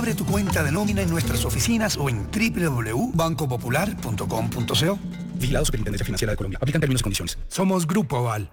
Abre tu cuenta de nómina en nuestras oficinas o en www.bancopopular.com.co. Vigilado Superintendencia Financiera de Colombia. Aplican términos y condiciones. Somos Grupo Aval.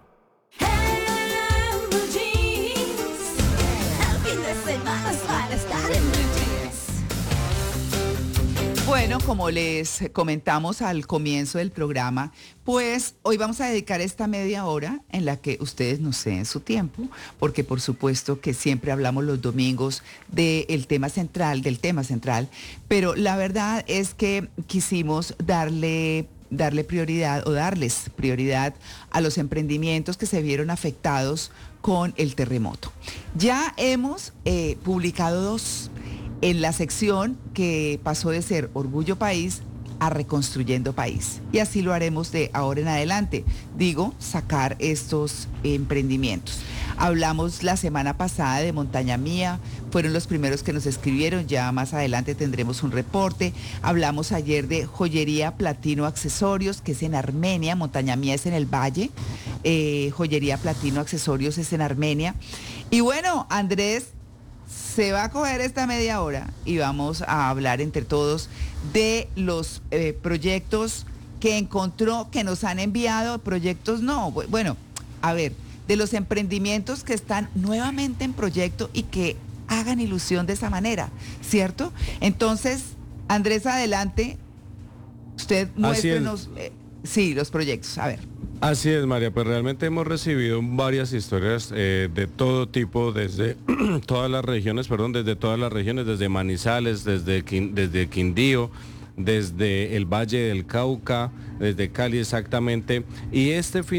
Bueno, como les comentamos al comienzo del programa, pues hoy vamos a dedicar esta media hora en la que ustedes nos ceden su tiempo, porque por supuesto que siempre hablamos los domingos del tema central, pero la verdad es que quisimos darles prioridad a los emprendimientos que se vieron afectados con el terremoto. Ya hemos publicado 2 en la sección que pasó de ser Orgullo País a Reconstruyendo País. Y así lo haremos de ahora en adelante. Digo, sacar estos emprendimientos. Hablamos la semana pasada de Montaña Mía, fueron los primeros que nos escribieron, ya más adelante tendremos un reporte. Hablamos ayer de Joyería Platino Accesorios, que es en Armenia, Montaña Mía es en el Valle, Joyería Platino Accesorios es en Armenia. Y bueno, Andrés se va a coger esta media hora y vamos a hablar entre todos de los proyectos que encontró, que nos han enviado, proyectos no, bueno, a ver, de los emprendimientos que están nuevamente en proyecto y que hagan ilusión de esa manera, ¿cierto? Entonces, Andrés, adelante, usted muéstrenos, sí, los proyectos, a ver. Así es, María, pues realmente hemos recibido varias historias de todo tipo, desde todas las regiones, desde Manizales, desde Quindío, desde el Valle del Cauca, desde Cali exactamente, y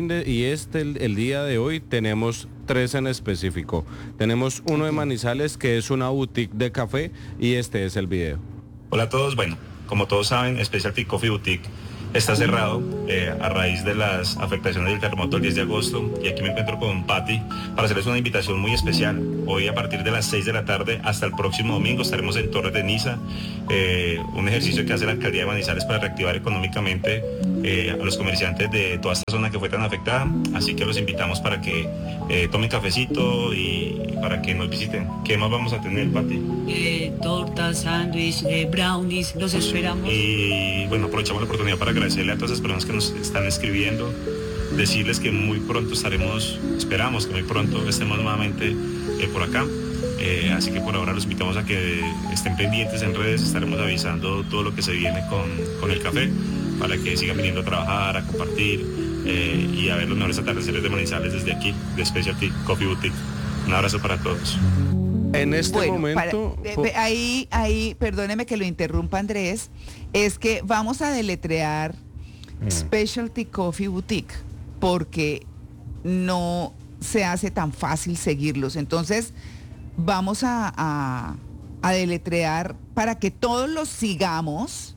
el día de hoy tenemos 3 en específico. Tenemos uno de Manizales, que es una boutique de café, y este es el video. Hola a todos, bueno, como todos saben, Specialty Coffee Boutique está cerrado a raíz de las afectaciones del terremoto el 10 de agosto y aquí me encuentro con Patti para hacerles una invitación muy especial. Hoy a partir de las 6 de la tarde hasta el próximo domingo estaremos en Torres de Niza, un ejercicio que hace la alcaldía de Manizales para reactivar económicamente a los comerciantes de toda esta zona que fue tan afectada, así que los invitamos para que tomen cafecito y para que nos visiten. ¿Qué más vamos a tener, Patti? Tortas, sándwich, brownies, los esperamos. Y bueno, aprovechamos la oportunidad para agradecerle a todas las personas que nos están escribiendo, decirles que muy pronto esperamos que muy pronto estemos nuevamente por acá. Así que por ahora los invitamos a que estén pendientes en redes, estaremos avisando todo lo que se viene con el café, para que sigan viniendo a trabajar, a compartir y a ver los mejores atardeceres de Manizales desde aquí, de Specialty Coffee Boutique. Un abrazo para todos. En este momento... Ahí, perdóneme que lo interrumpa, Andrés, es que vamos a deletrear Specialty Coffee Boutique, porque no se hace tan fácil seguirlos. Entonces, vamos a deletrear para que todos los sigamos,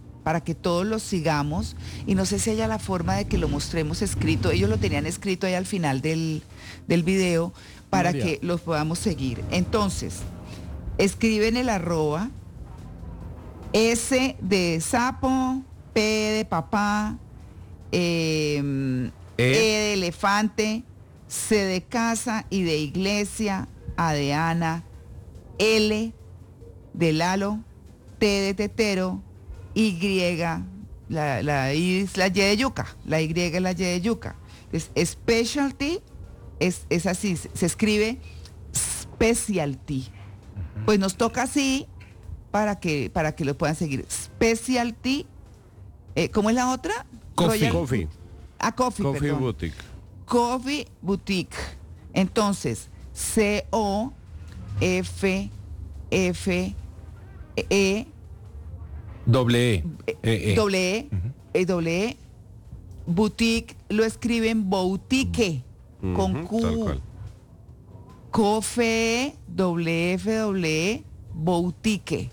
y no sé si haya la forma de que lo mostremos escrito. Ellos lo tenían escrito ahí al final del video, para que los podamos seguir. Entonces, escriben el @ S de sapo, P de papá, E de elefante, C de casa, I de iglesia, A de Ana, L de Lalo, T de tetero, Y, la I es la Y de yuca, la Y es la Y de yuca. Entonces, Specialty es así, se escribe Specialty. Pues nos toca así para que lo puedan seguir. Specialty, ¿cómo es la otra? Coffee. Coffee, Coffee Boutique. Coffee Boutique. Entonces, COFFE boutique, lo escriben boutique con Q. Tal cual. Coffee, WFW, boutique.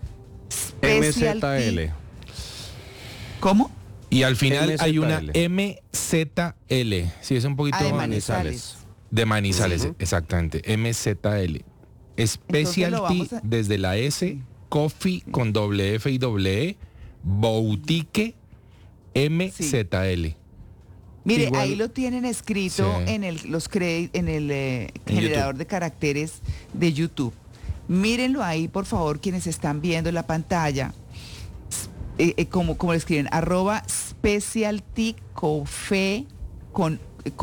MZL. ¿Cómo? Y al final hay una MZL. MZL. Sí, es un poquito de Manizales. De Manizales, exactamente. MZL. Specialty desde la S, Coffee con WF y W, Boutique, MZL. Mire, Igual, ahí lo tienen escrito en el generador de caracteres de YouTube. Mírenlo ahí, por favor, quienes están viendo la pantalla. Como lo escriben, @specialty coffee con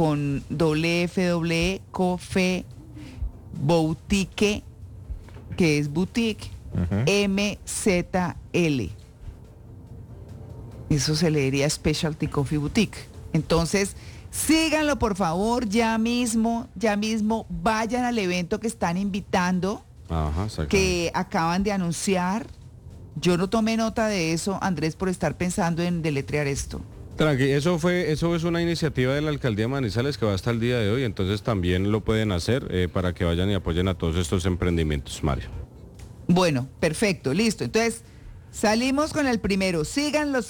WFW coffee boutique, que es boutique, MZL. Eso se leería Specialty Coffee Boutique. Entonces, síganlo por favor, ya mismo, vayan al evento que están invitando, que acaban de anunciar. Yo no tomé nota de eso, Andrés, por estar pensando en deletrear esto. Tranqui, eso es una iniciativa de la Alcaldía de Manizales que va hasta el día de hoy, entonces también lo pueden hacer para que vayan y apoyen a todos estos emprendimientos, Mario. Bueno, perfecto, listo. Entonces, salimos con el primero. Síganlos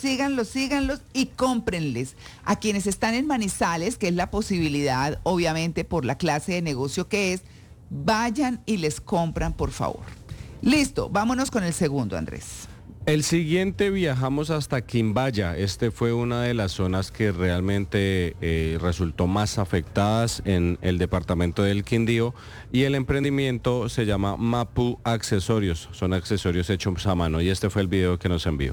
y cómprenles. A quienes están en Manizales, que es la posibilidad, obviamente, por la clase de negocio que es, vayan y les compran, por favor. Listo, vámonos con el segundo, Andrés. El siguiente viajamos hasta Quimbaya. Este fue una de las zonas que realmente resultó más afectadas en el departamento del Quindío, y el emprendimiento se llama Mapu Accesorios. Son accesorios hechos a mano y este fue el video que nos envió.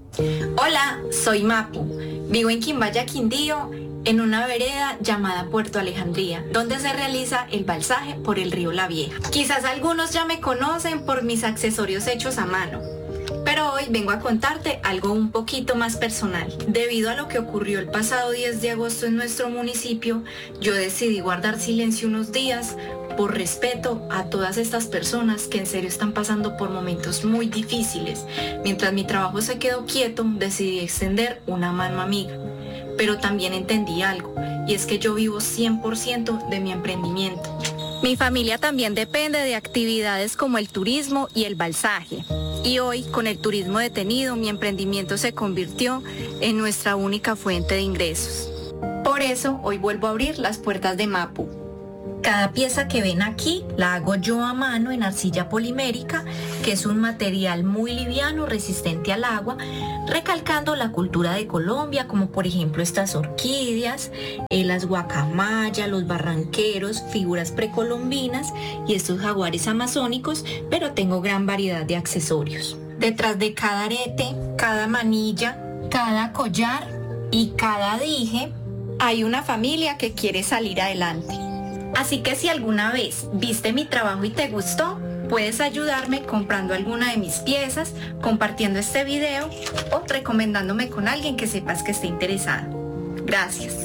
Hola, soy Mapu. Vivo en Quimbaya, Quindío, en una vereda llamada Puerto Alejandría, donde se realiza el balsaje por el río La Vieja. Quizás algunos ya me conocen por mis accesorios hechos a mano, pero hoy vengo a contarte algo un poquito más personal. Debido a lo que ocurrió el pasado 10 de agosto en nuestro municipio, yo decidí guardar silencio unos días por respeto a todas estas personas que en serio están pasando por momentos muy difíciles. Mientras mi trabajo se quedó quieto, decidí extender una mano amiga. Pero también entendí algo, y es que yo vivo 100% de mi emprendimiento. Mi familia también depende de actividades como el turismo y el balsaje. Y hoy, con el turismo detenido, mi emprendimiento se convirtió en nuestra única fuente de ingresos. Por eso, hoy vuelvo a abrir las puertas de Mapu. Cada pieza que ven aquí la hago yo a mano en arcilla polimérica, que es un material muy liviano, resistente al agua, recalcando la cultura de Colombia, como por ejemplo estas orquídeas, las guacamayas, los barranqueros, figuras precolombinas y estos jaguares amazónicos, pero tengo gran variedad de accesorios. Detrás de cada arete, cada manilla, cada collar y cada dije, hay una familia que quiere salir adelante. Así que si alguna vez viste mi trabajo y te gustó, puedes ayudarme comprando alguna de mis piezas, compartiendo este video o recomendándome con alguien que sepas que esté interesado. Gracias.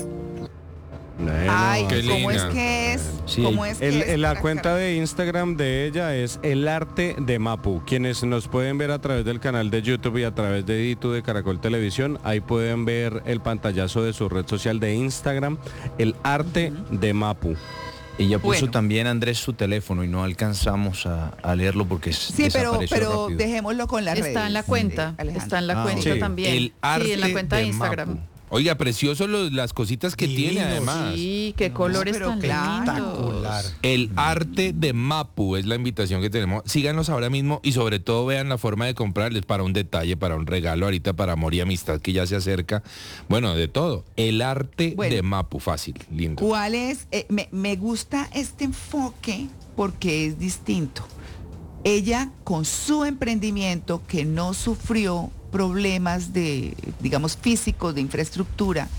Ay, Qué ¿cómo es linda. que es? Sí. ¿Cómo es que es? La cuenta de Instagram de ella es El Arte de Mapu. Quienes nos pueden ver a través del canal de YouTube y a través de YouTube de Caracol Televisión, ahí pueden ver el pantallazo de su red social de Instagram, El Arte de Mapu. Ella puso Bueno. también, Andrés, su teléfono y no alcanzamos a leerlo porque Sí, pero rápido. dejémoslo con las redes. Está en la cuenta, Alejandro. está en la Ah, cuenta sí. también. El arte sí, en la cuenta de Instagram. Mapu. Oiga, precioso las cositas que tiene Divinos. además. Sí, qué colores pero tan claro. Espectacular. lindos. El arte de Mapu es la invitación que tenemos. Síganos ahora mismo y sobre todo vean la forma de comprarles para un detalle, para un regalo ahorita, para amor y amistad que ya se acerca. Bueno, de todo. El arte Bueno. de Mapu, fácil, lindo. ¿Cuál es? Me gusta este enfoque porque es distinto. Ella, con su emprendimiento, que no sufrió problemas de, digamos, físicos, de infraestructura,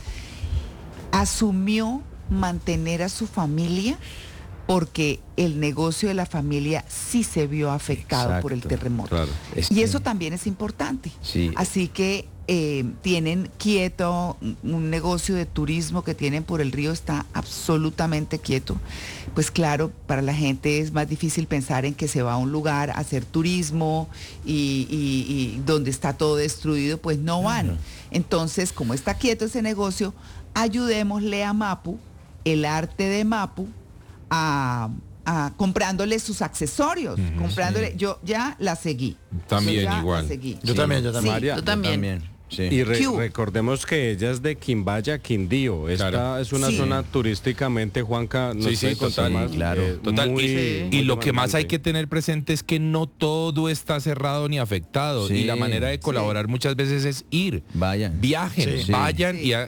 asumió mantener a su familia porque el negocio de la familia sí se vio afectado por el Exacto, terremoto. claro. Y eso también es importante. Sí. Así que tienen quieto un negocio de turismo que tienen por el río, está absolutamente quieto. Pues claro, para la gente es más difícil pensar en que se va a un lugar a hacer turismo y donde está todo destruido, pues no van. Entonces, como está quieto ese negocio, ayudémosle a Mapu, El Arte de Mapu, a comprándole sus accesorios, comprándole. Yo ya la seguí. También Yo ya igual. la seguí. Yo también. Sí. María, Yo también. Sí. Y Q. recordemos que ella es de Quimbaya, Quindío. Esta Claro. es una Sí. zona turísticamente, Juanca, nos Sí, sí, puede contar total. más. Claro. Total, muy- y muy lo que más hay demandante. que tener presente es que no todo está cerrado ni afectado. Sí. Y la manera de colaborar muchas veces es ir. Vayan. Viajen, Sí. vayan Sí. y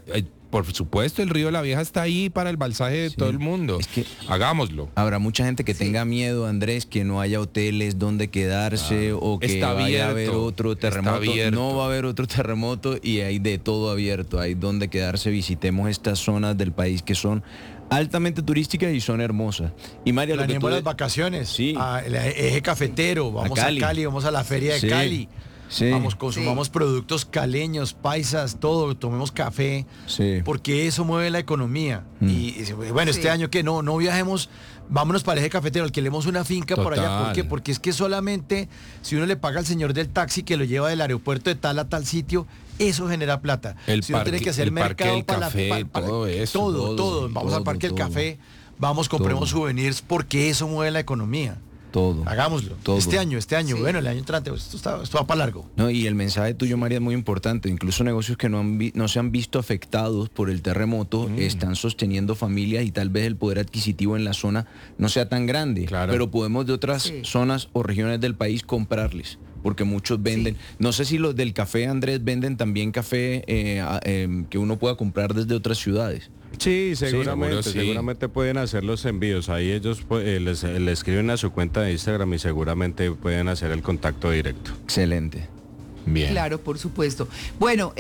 por supuesto, el río La Vieja está ahí para el balsaje de todo el mundo. Es que hagámoslo. habrá mucha gente que tenga miedo, Andrés, que no haya hoteles donde quedarse o que Está vaya a haber abierto, otro está terremoto. abierto. No va a haber otro terremoto y hay de todo abierto. Hay donde quedarse. Visitemos estas zonas del país que son altamente turísticas y son hermosas. Y María, lo que Planeemos tú las vacaciones. Sí. El eje cafetero, vamos a Cali, vamos a la feria de Sí. Cali. Sí. Vamos, consumamos productos caleños, paisas, todo, tomemos café, Sí. porque eso mueve la economía. Y bueno, este año que no viajemos, vámonos para el eje cafetero, alquilemos una finca por allá. ¿Por Total. qué? Porque es que solamente si uno le paga al señor del taxi que lo lleva del aeropuerto de tal a tal sitio, eso genera plata. El si uno tiene parque- que hacer el parque mercado del para café, todo eso. todo. Vamos al parque del café, vamos, compremos todo. souvenirs, porque eso mueve la economía. Todo. Hagámoslo. Todo. Este año, Sí. bueno, el año entrante, esto va para largo. No, y el mensaje tuyo, María, es muy importante. Incluso negocios que no se han visto afectados por el terremoto están sosteniendo familias y tal vez el poder adquisitivo en la zona no sea tan grande. Claro. Pero podemos de otras zonas o regiones del país comprarles. Porque muchos venden. No sé si los del café, Andrés, venden también café que uno pueda comprar desde otras ciudades. Sí, seguramente, seguro sí. seguramente pueden hacer los envíos. Ahí ellos le escriben a su cuenta de Instagram y seguramente pueden hacer el contacto directo. Excelente. Bien. Claro, por supuesto. Bueno,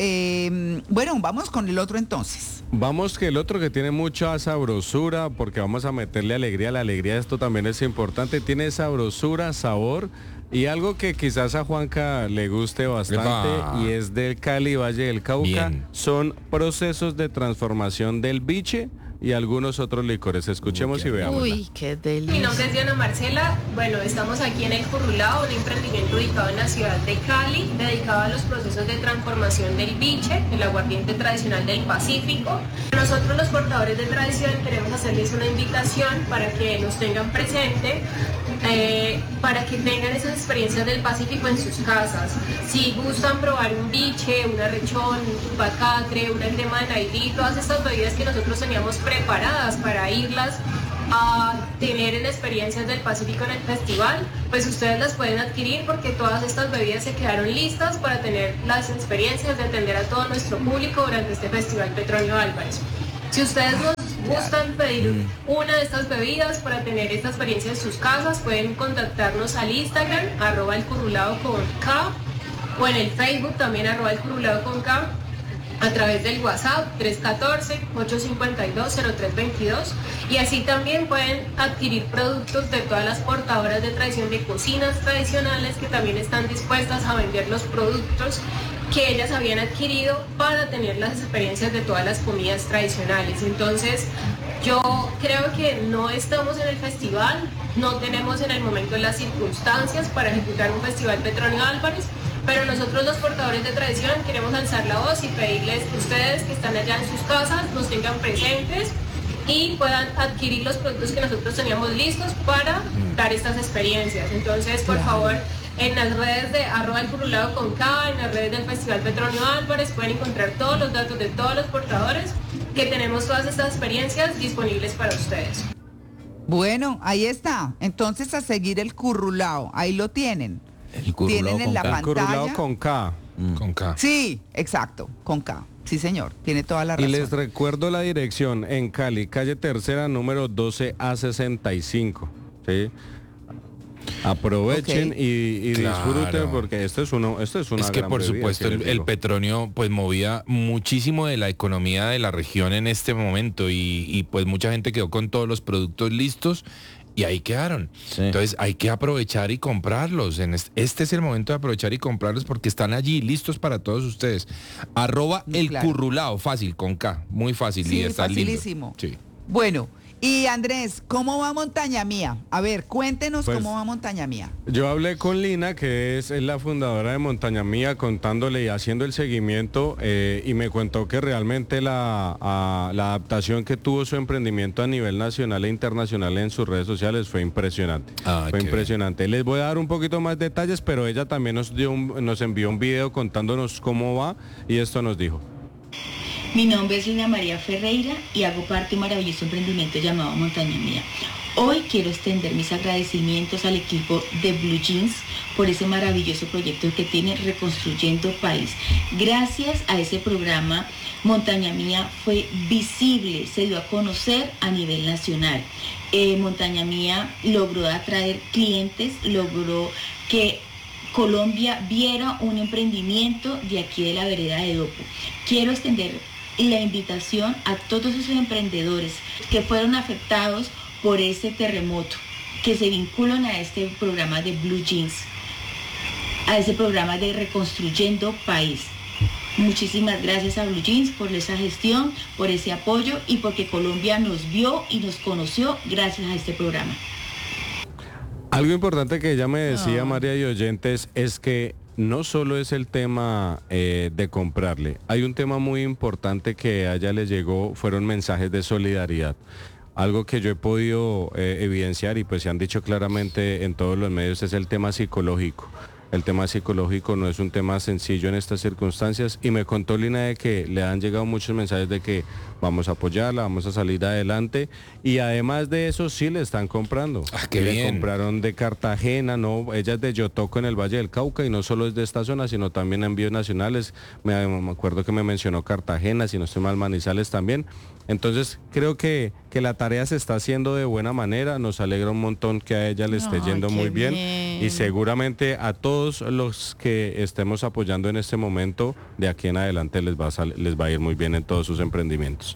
vamos con el otro entonces. Vamos que el otro que tiene mucha sabrosura, porque vamos a meterle alegría. La alegría, esto también es importante. Tiene sabrosura, sabor y algo que quizás a Juanca le guste bastante. Epa. Y es del Cali, Valle del Cauca. Bien. Son procesos de transformación del biche y algunos otros licores. Escuchemos y veamos. Uy, qué Mi delicia. nombre es Diana Marcela. Bueno, estamos aquí en El Currulao, un emprendimiento ubicado en la ciudad de Cali, dedicado a los procesos de transformación del biche, el aguardiente tradicional del Pacífico. Nosotros los portadores de tradición queremos hacerles una invitación para que nos tengan presente, para que tengan esas experiencias del Pacífico en sus casas. Si gustan probar un biche, un arrechón, un pacatre, una crema de nailí, todas estas bebidas que nosotros teníamos preparadas para irlas a tener en experiencias del Pacífico en el festival, pues ustedes las pueden adquirir porque todas estas bebidas se quedaron listas para tener las experiencias de atender a todo nuestro público durante este Festival Petronio Álvarez. Si ustedes nos gustan pedir una de estas bebidas para tener esta experiencia en sus casas, pueden contactarnos al Instagram, @elcurrulao con K, o en el Facebook también @elcurrulao con K, a través del WhatsApp 314-852-0322, y así también pueden adquirir productos de todas las portadoras de tradición de cocinas tradicionales que también están dispuestas a vender los productos que ellas habían adquirido para tener las experiencias de todas las comidas tradicionales. Entonces, yo creo que no estamos en el festival, no tenemos en el momento las circunstancias para ejecutar un festival Petronio Álvarez, pero nosotros los portadores de tradición queremos alzar la voz y pedirles que ustedes que están allá en sus casas nos tengan presentes y puedan adquirir los productos que nosotros teníamos listos para dar estas experiencias. Entonces, por favor, en las redes de @elcurrulao con K, en las redes del Festival Petronio Álvarez, pueden encontrar todos los datos de todos los portadores que tenemos todas estas experiencias disponibles para ustedes. Bueno, ahí está. Entonces a seguir el Currulao. Ahí lo tienen. El Currulao Tienen en con la K. El Currulao pantalla. con K. Con K. Sí, exacto, con K. Sí, señor. Tiene toda la Y razón. les recuerdo la dirección en Cali, calle Tercera, número 12A65. ¿Sí? Aprovechen Ok. y Claro. disfruten porque esto es una Es que gran por bebida, supuesto que les el digo. Petronio pues movía muchísimo de la economía de la región en este momento y pues mucha gente quedó con todos los productos listos y ahí quedaron. Sí. Entonces hay que aprovechar y comprarlos. Este es el momento de aprovechar y comprarlos porque están allí listos para todos ustedes. @el Claro. Currulao, fácil, con K, muy fácil Sí, y está lindo. facilísimo. Sí. Bueno, y Andrés, ¿cómo va Montaña Mía? A ver, cuéntenos Pues, cómo va Montaña Mía. Yo hablé con Lina, que es la fundadora de Montaña Mía, contándole y haciendo el seguimiento, y me contó que realmente la adaptación que tuvo su emprendimiento a nivel nacional e internacional en sus redes sociales fue impresionante. Ah, Fue qué impresionante. Les voy a dar un poquito más detalles, pero ella también nos envió un video contándonos cómo va y esto nos dijo. Mi nombre es Lina María Ferreira y hago parte de un maravilloso emprendimiento llamado Montaña Mía. Hoy quiero extender mis agradecimientos al equipo de Blue Jeans por ese maravilloso proyecto que tiene Reconstruyendo País. Gracias a ese programa, Montaña Mía fue visible, se dio a conocer a nivel nacional. Montaña Mía logró atraer clientes, logró que Colombia viera un emprendimiento de aquí de la vereda de Dopo. Quiero extender la invitación a todos esos emprendedores que fueron afectados por ese terremoto, que se vinculan a este programa de Blue Jeans, a ese programa de Reconstruyendo País. Muchísimas gracias a Blue Jeans por esa gestión, por ese apoyo y porque Colombia nos vio y nos conoció gracias a este programa. Algo importante que ella me decía, María y oyentes, es que no solo es el tema de comprarle, hay un tema muy importante que a ella le llegó, fueron mensajes de solidaridad. Algo que yo he podido evidenciar y pues se han dicho claramente en todos los medios es el tema psicológico. El tema psicológico no es un tema sencillo en estas circunstancias y me contó Lina de que le han llegado muchos mensajes de que vamos a apoyarla, vamos a salir adelante y además de eso sí le están comprando. Qué le bien. compraron de Cartagena, no, ella es de Yotoco en el Valle del Cauca y no solo es de esta zona sino también envíos nacionales. Me acuerdo que me mencionó Cartagena, si no estoy mal Manizales también. Entonces creo que la tarea se está haciendo de buena manera, nos alegra un montón que a ella le esté yendo muy bien y seguramente a todos los que estemos apoyando en este momento, de aquí en adelante les va a ir muy bien en todos sus emprendimientos.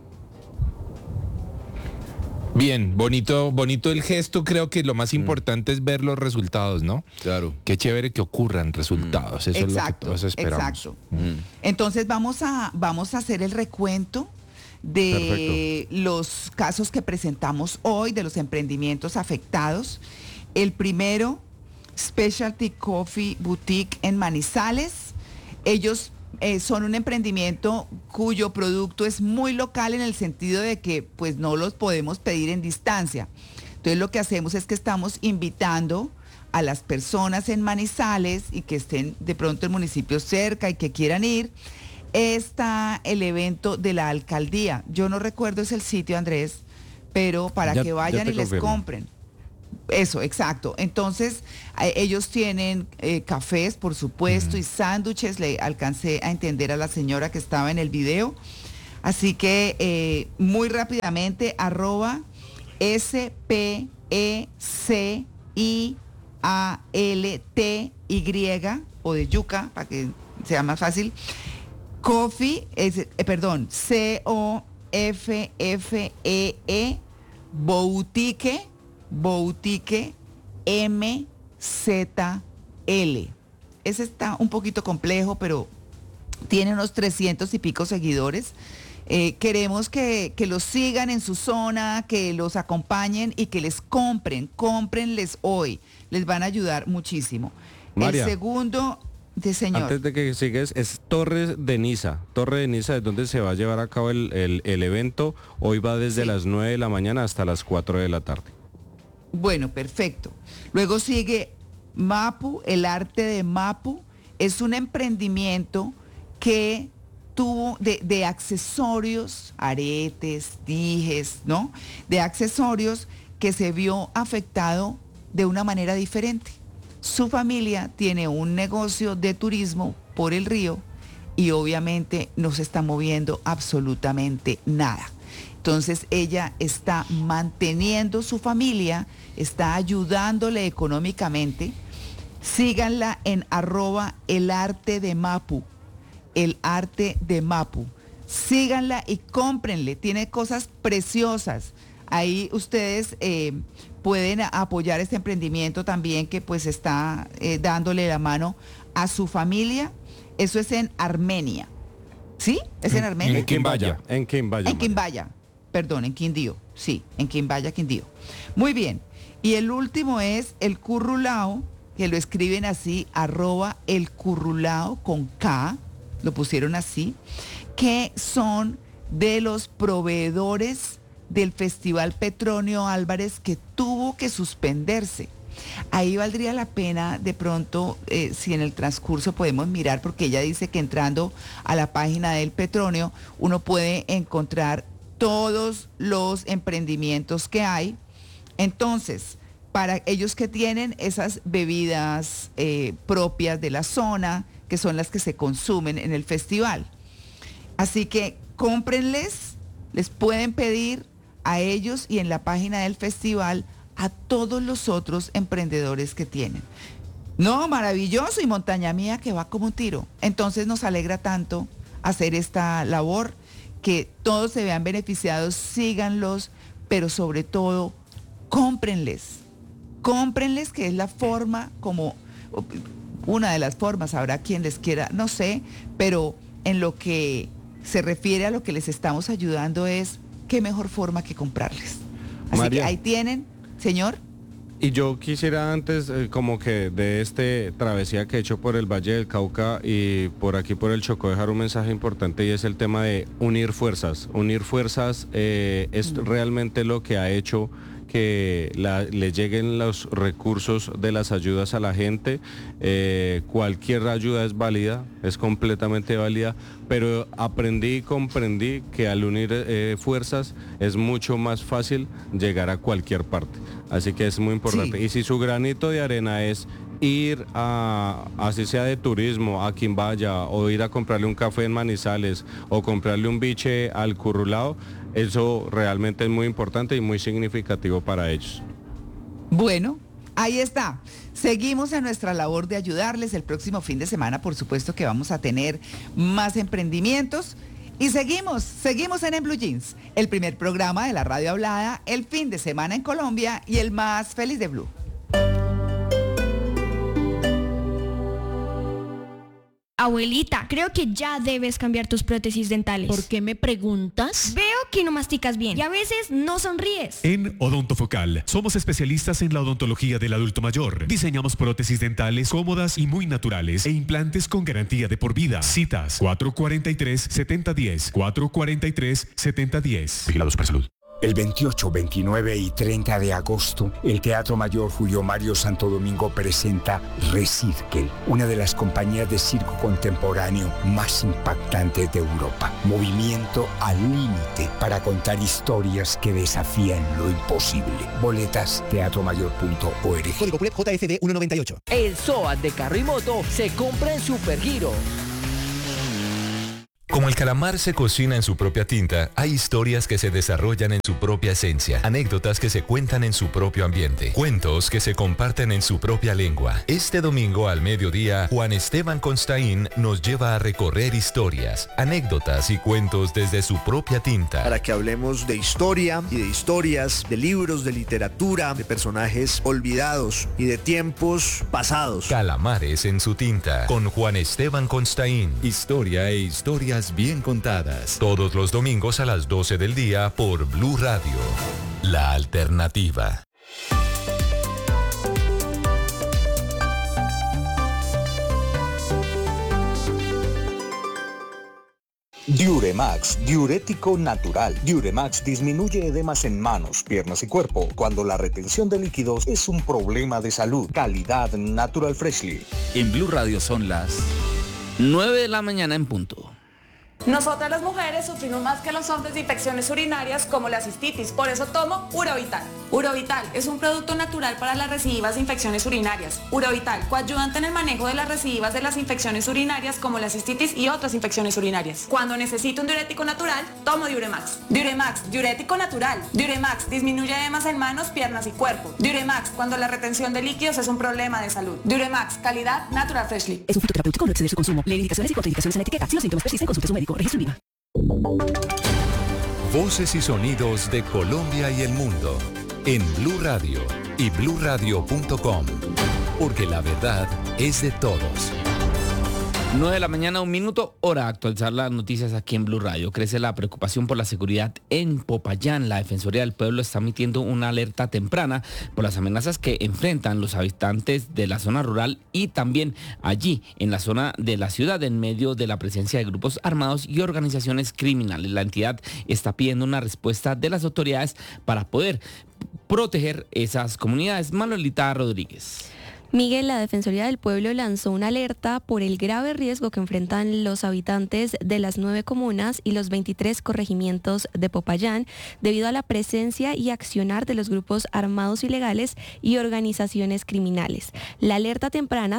Bien, bonito el gesto, creo que lo más importante es ver los resultados, ¿no? Claro. Qué chévere que ocurran resultados, eso Exacto, es lo que todos esperamos. exacto. Entonces vamos a hacer el recuento de los casos que presentamos hoy, de los emprendimientos afectados. El primero, Specialty Coffee Boutique en Manizales. Ellos son un emprendimiento cuyo producto es muy local en el sentido de que pues no los podemos pedir en distancia. Entonces lo que hacemos es que estamos invitando a las personas en Manizales y que estén de pronto en municipios cerca y que quieran ir. Está el evento de la alcaldía. Yo no recuerdo es el sitio, Andrés, pero para que vayan y les compren. Eso, exacto. Entonces, ellos tienen cafés, por supuesto, y sándwiches. Le alcancé a entender a la señora que estaba en el video. Así que, muy rápidamente, @SPECIALTY, o de yuca, para que sea más fácil. Coffee, COFFEE, Boutique MZL. Ese está un poquito complejo, pero tiene unos 300 y pico seguidores. Queremos que los sigan en su zona, que los acompañen y que les cómprenles hoy. Les van a ayudar muchísimo. María. El segundo... señor. Antes de que sigues, es Torre de Niza, es donde se va a llevar a cabo el evento. Hoy va desde las 9 de la mañana hasta las 4 de la tarde. Bueno, perfecto. Luego sigue Mapu, el arte de Mapu. Es un emprendimiento que tuvo de accesorios, aretes, dijes, ¿no? De accesorios que se vio afectado de una manera diferente. Su familia tiene un negocio de turismo por el río y obviamente no se está moviendo absolutamente nada. Entonces ella está manteniendo su familia, está ayudándole económicamente. Síganla en @elartedemapu, el arte de Mapu. Síganla y cómprenle, tiene cosas preciosas. Ahí ustedes pueden apoyar este emprendimiento también que pues está dándole la mano a su familia. Eso es en Armenia. ¿Sí? ¿Es en Armenia? En Quimbaya. En Quindío. Sí, en Quimbaya, Quindío. Muy bien. Y el último es el Currulao, que lo escriben así, @elcurrulao con K, lo pusieron así, que son de los proveedores del Festival Petronio Álvarez que tuvo que suspenderse. Ahí valdría la pena de pronto, si en el transcurso podemos mirar, porque ella dice que entrando a la página del Petronio uno puede encontrar todos los emprendimientos que hay Entonces, para ellos que tienen esas bebidas propias de la zona, que son las que se consumen en el festival. Así que cómprenles, les pueden pedir a ellos y en la página del festival a todos los otros emprendedores que tienen. No, maravilloso, y Montaña Mía que va como un tiro. Entonces nos alegra tanto hacer esta labor, que todos se vean beneficiados, síganlos, pero sobre todo, cómprenles, que es la forma como, una de las formas, habrá quien les quiera, no sé, pero en lo que se refiere a lo que les estamos ayudando es, qué mejor forma que comprarles. Así María, que ahí tienen, señor. Y yo quisiera antes, como que de este travesía que he hecho por el Valle del Cauca y por aquí por el Chocó, dejar un mensaje importante, y es el tema de unir fuerzas. Unir fuerzas es realmente lo que ha hecho que le lleguen los recursos de las ayudas a la gente. Cualquier ayuda es válida, es completamente válida, pero aprendí y comprendí que al unir fuerzas es mucho más fácil llegar a cualquier parte. Así que es muy importante. Sí. Y si su granito de arena es ir a, así sea de turismo, a Quimbaya, o ir a comprarle un café en Manizales, o comprarle un biche al Currulao, eso realmente es muy importante y muy significativo para ellos. Bueno, ahí está. Seguimos en nuestra labor de ayudarles. El próximo fin de semana, por supuesto que vamos a tener más emprendimientos. Y seguimos en Blue Jeans, el primer programa de la radio hablada, el fin de semana en Colombia y el más feliz de Blue. Abuelita, creo que ya debes cambiar tus prótesis dentales. ¿Por qué me preguntas? Veo que no masticas bien y a veces no sonríes. En Odontofocal somos especialistas en la odontología del adulto mayor. Diseñamos prótesis dentales cómodas y muy naturales e implantes con garantía de por vida. Citas 443-7010, 443-7010. Vigilados por salud. El 28, 29 y 30 de agosto, el Teatro Mayor Julio Mario Santo Domingo presenta Recirkel, una de las compañías de circo contemporáneo más impactantes de Europa. Movimiento al límite para contar historias que desafían lo imposible. Boletas teatromayor.org. Código PULEP JFD 198. El SOAT de carro y moto se compra en Supergiro. Como el calamar se cocina en su propia tinta, hay historias que se desarrollan en su propia esencia, anécdotas que se cuentan en su propio ambiente, cuentos que se comparten en su propia lengua. Este domingo al mediodía, Juan Esteban Constaín nos lleva a recorrer historias, anécdotas y cuentos desde su propia tinta. Para que hablemos de historia y de historias, de libros, de literatura, de personajes olvidados y de tiempos pasados. Calamares en su tinta, con Juan Esteban Constaín. Historia e historias bien contadas. Todos los domingos a las 12 del día por Blue Radio. La alternativa. Diuremax, diurético natural. Diuremax disminuye edemas en manos, piernas y cuerpo cuando la retención de líquidos es un problema de salud. Calidad Natural Freshly. En Blue Radio son las 9 de la mañana en punto. Nosotras las mujeres sufrimos más que los hombres de infecciones urinarias como la cistitis, por eso tomo Urovital. Urovital es un producto natural para las recidivas de infecciones urinarias. Urovital, coayudante en el manejo de las recidivas de las infecciones urinarias como la cistitis y otras infecciones urinarias. Cuando necesito un diurético natural, tomo Diuremax. Diuremax, diurético natural. Diuremax disminuye edemas en manos, piernas y cuerpo. Diuremax, cuando la retención de líquidos es un problema de salud. Diuremax, calidad Natural Freshly. Es un fitoterapéutico, no exceder su consumo. Lee indicaciones y contraindicaciones en la etiqueta. Si los síntomas persisten, consulte a su médico. Registro INVIMA. Voces y sonidos de Colombia y el mundo en Blue Radio y bluradio.com, porque la verdad es de todos. 9 de la mañana, 1 minuto, hora de actualizar las noticias aquí en Blue Radio. Crece la preocupación por la seguridad en Popayán. La Defensoría del Pueblo está emitiendo una alerta temprana por las amenazas que enfrentan los habitantes de la zona rural y también allí en la zona de la ciudad en medio de la presencia de grupos armados y organizaciones criminales. La entidad está pidiendo una respuesta de las autoridades para poder proteger esas comunidades. Manuelita Rodríguez. Miguel, la Defensoría del Pueblo lanzó una alerta por el grave riesgo que enfrentan los habitantes de las 9 comunas y los 23 corregimientos de Popayán debido a la presencia y accionar de los grupos armados ilegales y organizaciones criminales. La alerta temprana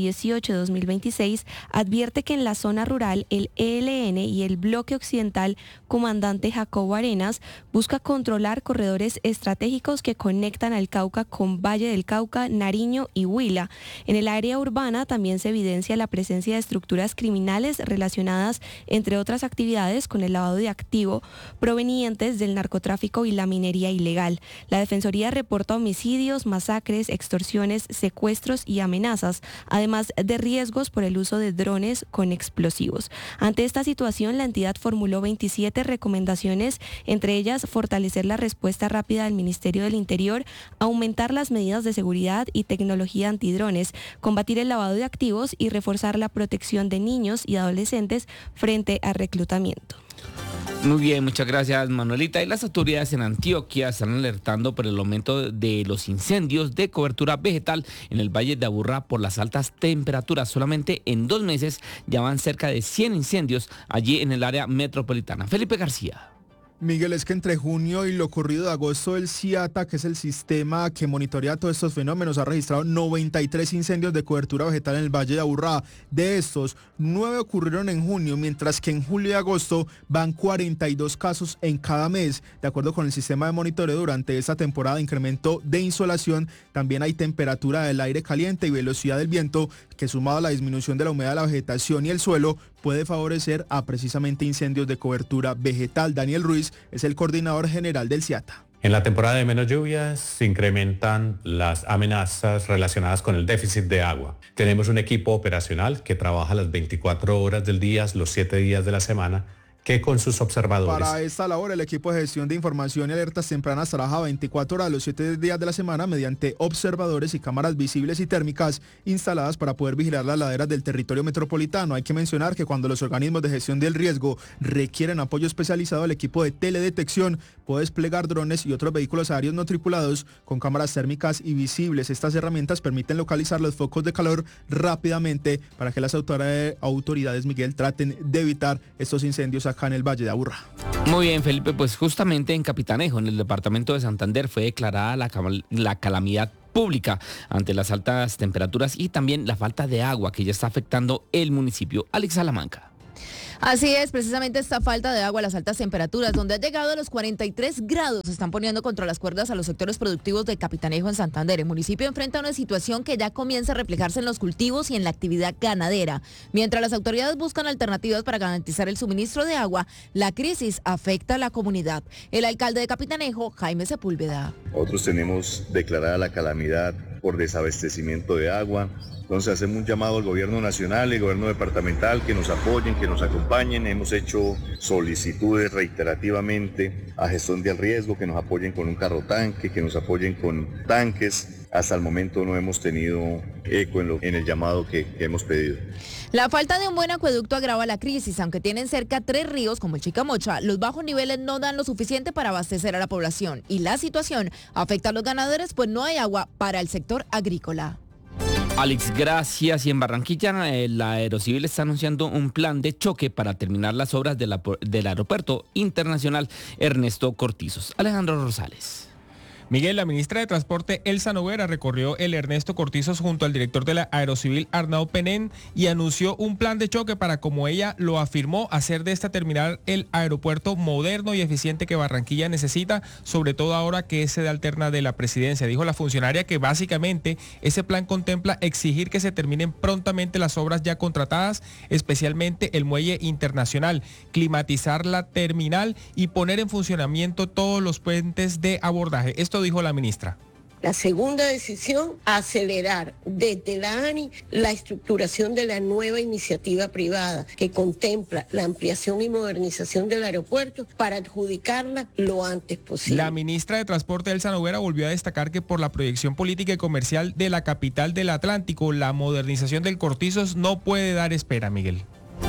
018-2026 advierte que en la zona rural el ELN y el bloque occidental comandante Jacobo Arenas busca controlar corredores estratégicos que conectan al Cauca con Valle del Cauca, Nariño y Huila. En el área urbana también se evidencia la presencia de estructuras criminales relacionadas, entre otras actividades, con el lavado de activo provenientes del narcotráfico y la minería ilegal. La Defensoría reporta homicidios, masacres, extorsiones, secuestros y amenazas, además de riesgos por el uso de drones con explosivos. Ante esta situación, la entidad formuló 27 recomendaciones, entre ellas fortalecer la respuesta rápida del Ministerio del Interior, aumentar las medidas de seguridad y tecnología antidrones, combatir el lavado de activos y reforzar la protección de niños y adolescentes frente al reclutamiento. Muy bien, muchas gracias, Manuelita. Y las autoridades en Antioquia están alertando por el aumento de los incendios de cobertura vegetal en el Valle de Aburrá por las altas temperaturas. Solamente en 2 meses ya van cerca de 100 incendios allí en el área metropolitana. Felipe García. Miguel, es que entre junio y lo corrido de agosto, el CIATA, que es el sistema que monitorea todos estos fenómenos, ha registrado 93 incendios de cobertura vegetal en el Valle de Aburrá. De estos, 9 ocurrieron en junio, mientras que en julio y agosto van 42 casos en cada mes. De acuerdo con el sistema de monitoreo, durante esta temporada de incremento de insolación, también hay temperatura del aire caliente y velocidad del viento, que sumado a la disminución de la humedad de la vegetación y el suelo, puede favorecer a precisamente incendios de cobertura vegetal. Daniel Ruiz es el coordinador general del CIATA. En la temporada de menos lluvias se incrementan las amenazas relacionadas con el déficit de agua. Tenemos un equipo operacional que trabaja las 24 horas del día, los 7 días de la semana, que con sus observadores. Para esta labor, el equipo de gestión de información y alertas tempranas trabaja 24 horas los 7 días de la semana mediante observadores y cámaras visibles y térmicas instaladas para poder vigilar las laderas del territorio metropolitano. Hay que mencionar que cuando los organismos de gestión del riesgo requieren apoyo especializado, el equipo de teledetección puede desplegar drones y otros vehículos aéreos no tripulados con cámaras térmicas y visibles. Estas herramientas permiten localizar los focos de calor rápidamente para que las autoridades, Miguel, traten de evitar estos incendios acá en el Valle de Aburrá. Muy bien, Felipe, pues justamente en Capitanejo, en el departamento de Santander, fue declarada la calamidad pública ante las altas temperaturas y también la falta de agua que ya está afectando el municipio. Alex Salamanca. Así es, precisamente esta falta de agua, las altas temperaturas, donde ha llegado a los 43 grados, se están poniendo contra las cuerdas a los sectores productivos de Capitanejo en Santander. El municipio enfrenta una situación que ya comienza a reflejarse en los cultivos y en la actividad ganadera. Mientras las autoridades buscan alternativas para garantizar el suministro de agua, la crisis afecta a la comunidad. El alcalde de Capitanejo, Jaime Sepúlveda. Nosotros tenemos declarada la calamidad por desabastecimiento de agua. Entonces hacemos un llamado al gobierno nacional y al gobierno departamental que nos apoyen, que nos acompañen. Hemos hecho solicitudes reiterativamente a gestión del riesgo, que nos apoyen con un carro tanque, que nos apoyen con tanques. Hasta el momento no hemos tenido eco en el llamado que hemos pedido. La falta de un buen acueducto agrava la crisis. Aunque tienen cerca 3 ríos como el Chicamocha, los bajos niveles no dan lo suficiente para abastecer a la población. Y la situación afecta a los ganaderos, pues no hay agua para el sector agrícola. Alex, gracias. Y en Barranquilla, la Aerocivil está anunciando un plan de choque para terminar las obras del Aeropuerto Internacional Ernesto Cortizos. Alejandro Rosales. Miguel, la ministra de Transporte, Elsa Noguera, recorrió el Ernesto Cortizos junto al director de la Aerocivil, Arnau Penén, y anunció un plan de choque para, como ella lo afirmó, hacer de esta terminal el aeropuerto moderno y eficiente que Barranquilla necesita, sobre todo ahora que es sede alterna de la presidencia. Dijo la funcionaria que básicamente ese plan contempla exigir que se terminen prontamente las obras ya contratadas, especialmente el muelle internacional, climatizar la terminal y poner en funcionamiento todos los puentes de abordaje. Esto dijo la ministra. La segunda decisión, acelerar desde la ANI la estructuración de la nueva iniciativa privada que contempla la ampliación y modernización del aeropuerto para adjudicarla lo antes posible. La ministra de Transporte, Elsa Noguera, volvió a destacar que por la proyección política y comercial de la capital del Atlántico, la modernización del Cortizos no puede dar espera, Miguel.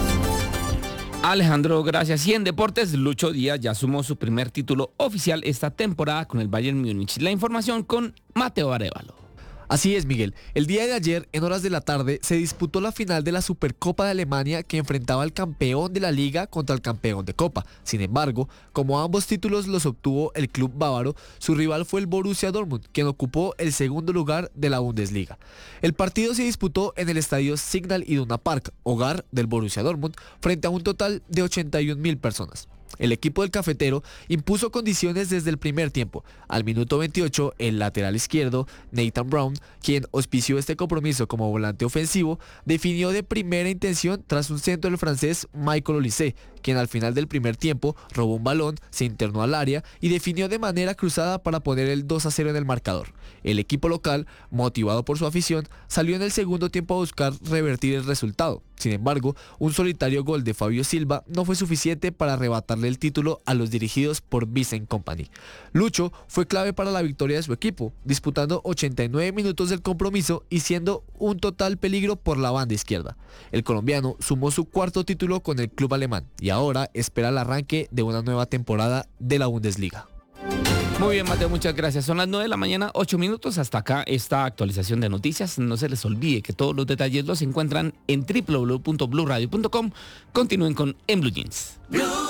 Alejandro, gracias. Y en deportes, Lucho Díaz ya sumó su primer título oficial esta temporada con el Bayern Múnich. La información con Mateo Arévalo. Así es, Miguel. El día de ayer, en horas de la tarde, se disputó la final de la Supercopa de Alemania que enfrentaba al campeón de la Liga contra el campeón de Copa. Sin embargo, como ambos títulos los obtuvo el club bávaro, su rival fue el Borussia Dortmund, quien ocupó el segundo lugar de la Bundesliga. El partido se disputó en el estadio Signal Iduna Park, hogar del Borussia Dortmund, frente a un total de 81.000 personas. El equipo del cafetero impuso condiciones desde el primer tiempo. Al minuto 28, el lateral izquierdo, Nathan Brown, quien auspició este compromiso como volante ofensivo, definió de primera intención tras un centro del francés Michael Olise, quien al final del primer tiempo robó un balón, se internó al área y definió de manera cruzada para poner el 2-0 en el marcador. El equipo local, motivado por su afición, salió en el segundo tiempo a buscar revertir el resultado. Sin embargo, un solitario gol de Fabio Silva no fue suficiente para arrebatarle el título a los dirigidos por Vincent Kompany. Lucho fue clave para la victoria de su equipo, disputando 89 minutos del compromiso y siendo un total peligro por la banda izquierda. El colombiano sumó su cuarto título con el club alemán y ahora espera el arranque de una nueva temporada de la Bundesliga. Muy bien, Mateo, muchas gracias. Son las 9 de la mañana, 8 minutos. Hasta acá esta actualización de noticias. No se les olvide que todos los detalles los encuentran en www.bluradio.com. Continúen con En Blue Jeans.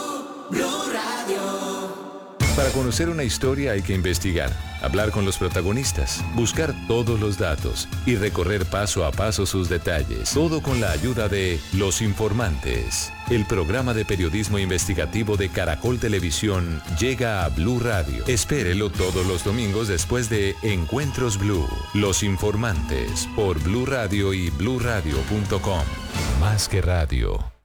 Para conocer una historia hay que investigar, hablar con los protagonistas, buscar todos los datos y recorrer paso a paso sus detalles. Todo con la ayuda de Los Informantes. El programa de periodismo investigativo de Caracol Televisión llega a Blue Radio. Espérelo todos los domingos después de Encuentros Blue. Los Informantes por Blue Radio y bluradio.com. Más que radio.